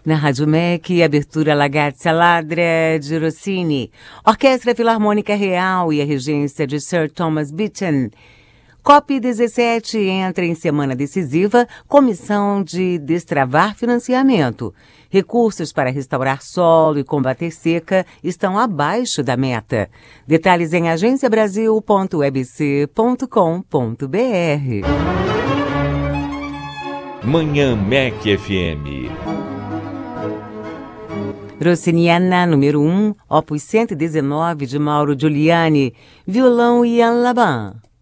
Na Rádio MEC, abertura Ragazza Ladra de Rossini, Orquestra Filarmônica Real e a regência de Sir Thomas Beecham. COP17 entra em semana decisiva, comissão de destravar financiamento. Recursos para restaurar solo e combater seca estão abaixo da meta. Detalhes em agenciabrasil.webc.com.br. Manhã MEC FM. Rossiniana, número 1, opus 119 de Mauro Giuliani, violão Ian Laban.